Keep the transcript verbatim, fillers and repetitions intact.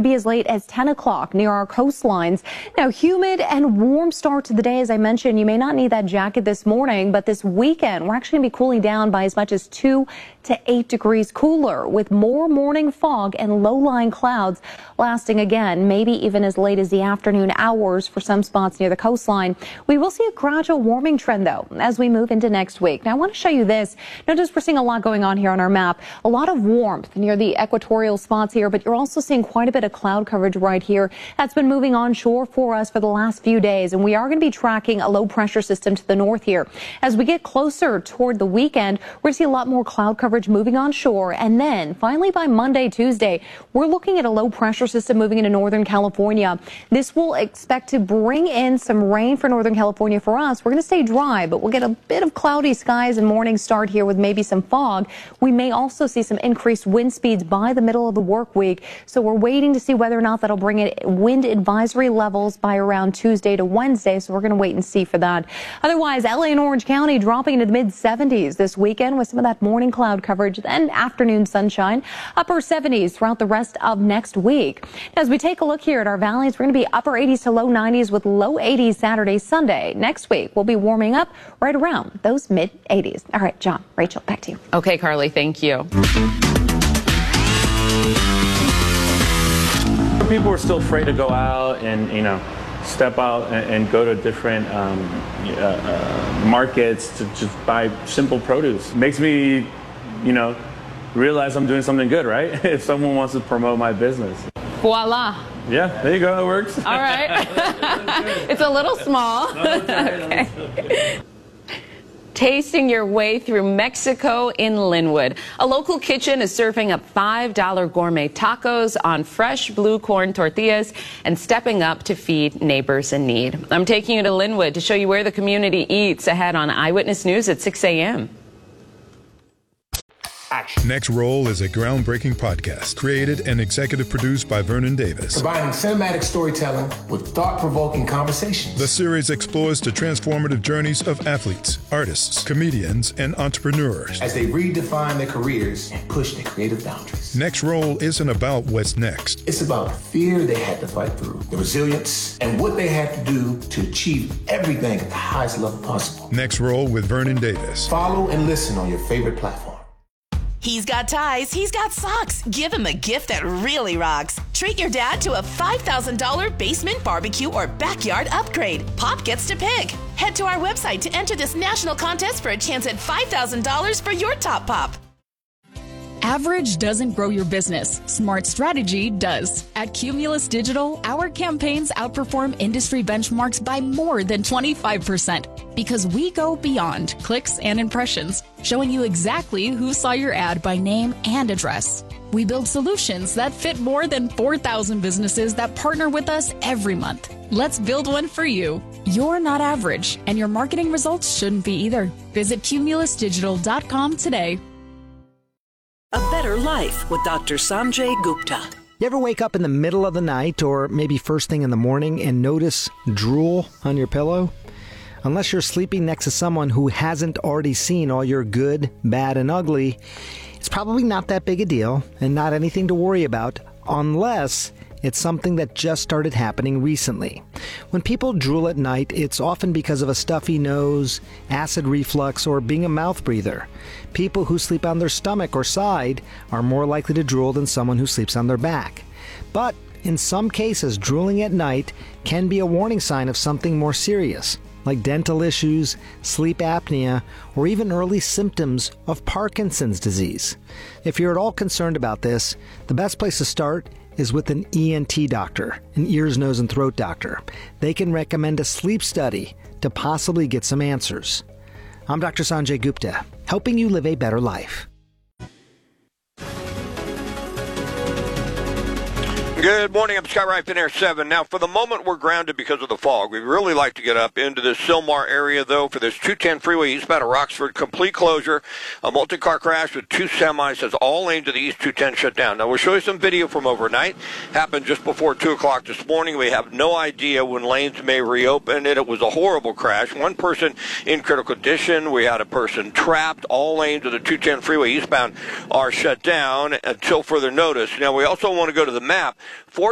could be as late as ten o'clock near our coastlines. Now, humid and warm start to the day. As I mentioned, you may not need that jacket this morning, but this weekend, we're actually going to be cooling down by as much as two to eight degrees cooler with more morning fog and low-lying clouds lasting again, maybe even as late as the afternoon hours for some spots near the coastline. We will see a gradual warming trend, though, as we move into next week. Now, I want to show you this. Notice we're seeing a lot going on here on our map. A lot of warmth near the equatorial spots here, but you're also seeing quite a bit of cloud coverage right here. That's been moving onshore for us for the last few days, and we are going to be tracking a low-pressure system to the north here. As we get closer toward the weekend, we're going to see a lot more cloud coverage moving onshore, and then finally by Monday, Tuesday, we're looking at a low-pressure system moving into Northern California. This will expect to bring in some rain for Northern California for us. We're going to stay dry, but we'll get a bit of cloudy skies and morning start here with maybe some fog. We may also see some increased wind speeds by the middle of the work week, so we're waiting to see whether or not that'll bring in wind advisory levels by around Tuesday to Wednesday, so we're going to wait and see for that. Otherwise, L A and Orange County dropping into the mid seventies this weekend with some of that morning cloud coverage, then afternoon sunshine, upper seventies throughout the rest of next week. As we take a look here at our valleys, we're going to be upper eighties to low nineties with low eighties Saturday, Sunday. Next week, we'll be warming up right around those mid eighties. All right, John, Rachel, back to you. Okay, Carly, thank you. People are still afraid to go out and, you know, step out and, and go to different um, uh, uh, markets to just buy simple produce. It makes me, you know, realize I'm doing something good, right? If someone wants to promote my business. Voila. Yeah, there you go. It works. All right. It's a little small. Okay. Tasting your way through Mexico in Linwood. A local kitchen is serving up five dollar gourmet tacos on fresh blue corn tortillas and stepping up to feed neighbors in need. I'm taking you to Linwood to show you where the community eats ahead on Eyewitness News at six a m Next Roll is a groundbreaking podcast created and executive produced by Vernon Davis. Combining cinematic storytelling with thought-provoking conversations. The series explores the transformative journeys of athletes, artists, comedians, and entrepreneurs as they redefine their careers and push their creative boundaries. Next Roll isn't about what's next. It's about the fear they had to fight through, the resilience, and what they had to do to achieve everything at the highest level possible. Next Roll with Vernon Davis. Follow and listen on your favorite platform. He's got ties, he's got socks. Give him a gift that really rocks. Treat your dad to a five thousand dollars basement barbecue or backyard upgrade. Pop gets to pick. Head to our website to enter this national contest for a chance at five thousand dollars for your top pop. Average doesn't grow your business. Smart strategy does. At Cumulus Digital, our campaigns outperform industry benchmarks by more than twenty-five percent because we go beyond clicks and impressions, showing you exactly who saw your ad by name and address. We build solutions that fit more than four thousand businesses that partner with us every month. Let's build one for you. You're not average, and your marketing results shouldn't be either. Visit cumulus digital dot com today. A Better Life with Doctor Sanjay Gupta. You ever wake up in the middle of the night or maybe first thing in the morning and notice drool on your pillow? Unless you're sleeping next to someone who hasn't already seen all your good, bad, and ugly, it's probably not that big a deal and not anything to worry about unless it's something that just started happening recently. When people drool at night, it's often because of a stuffy nose, acid reflux, or being a mouth breather. People who sleep on their stomach or side are more likely to drool than someone who sleeps on their back. But in some cases, drooling at night can be a warning sign of something more serious, like dental issues, sleep apnea, or even early symptoms of Parkinson's disease. If you're at all concerned about this, the best place to start is with an E N T doctor, an ears, nose, and throat doctor. They can recommend a sleep study to possibly get some answers. I'm Doctor Sanjay Gupta, helping you live a better life. Good morning. I'm Scott Rife in Air seven. Now, for the moment, we're grounded because of the fog. We'd really like to get up into the Sylmar area, though, for this two ten freeway eastbound of Roxford. Complete closure. A multi-car crash with two semis has all lanes of the East two ten shut down. Now, we'll show you some video from overnight. Happened just before two o'clock this morning. We have no idea when lanes may reopen, and it was a horrible crash. One person in critical condition. We had a person trapped. All lanes of the two ten freeway eastbound are shut down until further notice. Now, we also want to go to the map. Four